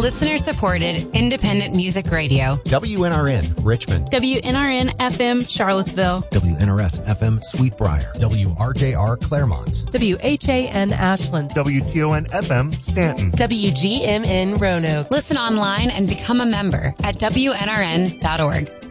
Listener-supported, independent music radio. WNRN, Richmond. WNRN FM, Charlottesville. WNRS FM, Sweetbriar. WRJR, Claremont. WHAN, Ashland. WTON FM, Stanton. WGMN, Roanoke. Listen online and become a member at WNRN.org.